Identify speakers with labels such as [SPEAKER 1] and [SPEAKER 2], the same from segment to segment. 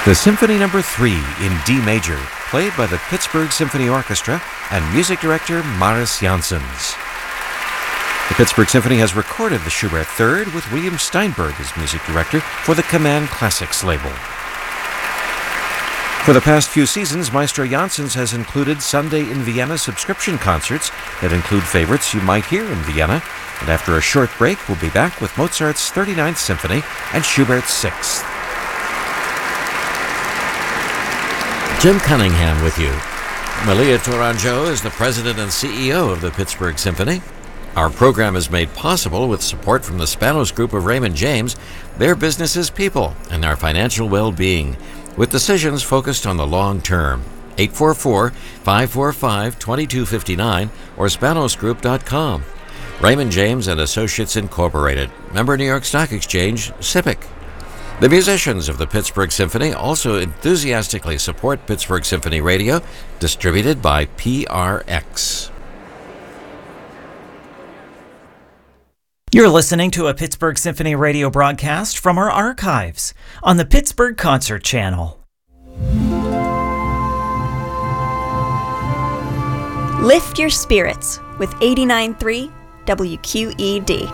[SPEAKER 1] The Symphony No. 3 in D major, played by the Pittsburgh Symphony Orchestra and music director Maris Janssens. The Pittsburgh Symphony has recorded the Schubert Third with William Steinberg as music director for the Kaman Classics label. For the past few seasons, Maestro Janssens has included Sunday in Vienna subscription concerts that include favorites you might hear in Vienna, and after a short break, we'll be back with Mozart's 39th Symphony and Schubert's 6th. Jim Cunningham with you. Malia Tourangeau is the president and CEO of the Pittsburgh Symphony. Our program is made possible with support from the Spanos Group of Raymond James, their business is people, and our financial well-being, with decisions focused on the long term. 844-545-2259 or spanosgroup.com. Raymond James and Associates Incorporated, member New York Stock Exchange, SIPC. The musicians of the Pittsburgh Symphony also enthusiastically support Pittsburgh Symphony Radio, distributed by PRX.
[SPEAKER 2] You're listening to a Pittsburgh Symphony Radio broadcast from our archives on the Pittsburgh Concert Channel.
[SPEAKER 3] Lift your spirits with 89.3 WQED.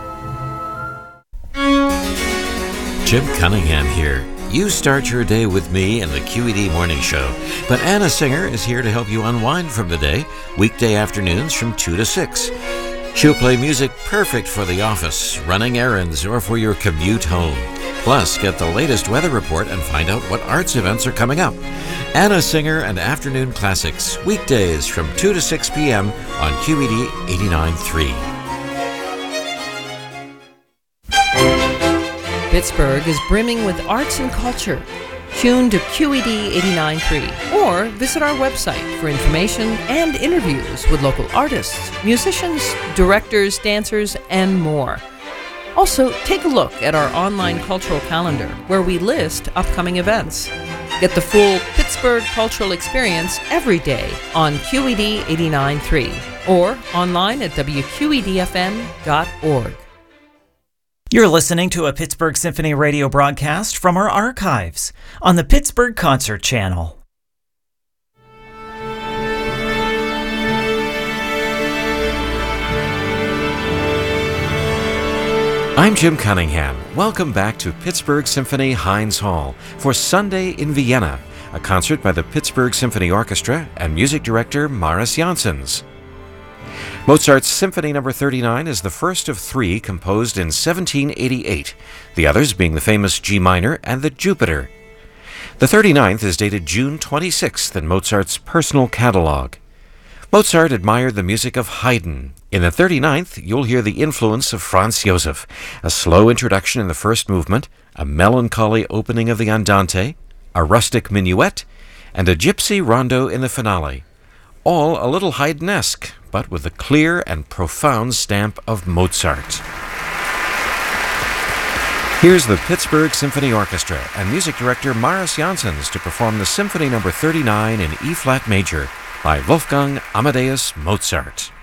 [SPEAKER 1] Jim Cunningham here. You start your day with me in the QED Morning Show, but Anna Singer is here to help you unwind from the day, weekday afternoons from 2 to 6. She'll play music perfect for the office, running errands, or for your commute home. Plus, get the latest weather report and find out what arts events are coming up. Anna Singer and Afternoon Classics, weekdays from 2 to 6 p.m. on QED 89.3.
[SPEAKER 4] Pittsburgh is brimming with arts and culture. Tune to QED 89.3 or visit our website for information and interviews with local artists, musicians, directors, dancers, and more. Also, take a look at our online cultural calendar where we list upcoming events. Get the full Pittsburgh cultural experience every day on QED 89.3 or online at WQEDFM.org.
[SPEAKER 2] You're listening to a Pittsburgh Symphony Radio broadcast from our archives on the Pittsburgh Concert Channel.
[SPEAKER 1] I'm Jim Cunningham. Welcome back to Pittsburgh Symphony Heinz Hall for Sunday in Vienna, a concert by the Pittsburgh Symphony Orchestra and music director Maris Janssens. Mozart's Symphony No. 39 is the first of three composed in 1788, the others being the famous G minor and the Jupiter. The 39th is dated June 26th in Mozart's personal catalog. Mozart admired the music of Haydn. In the 39th, you'll hear the influence of Franz Josef, a slow introduction in the first movement, a melancholy opening of the Andante, a rustic minuet, and a gypsy rondo in the finale. All a little Haydnesque, but with the clear and profound stamp of Mozart. Here's the Pittsburgh Symphony Orchestra and music director Maris Janssens to perform the Symphony No. 39 in E-flat major by Wolfgang Amadeus Mozart.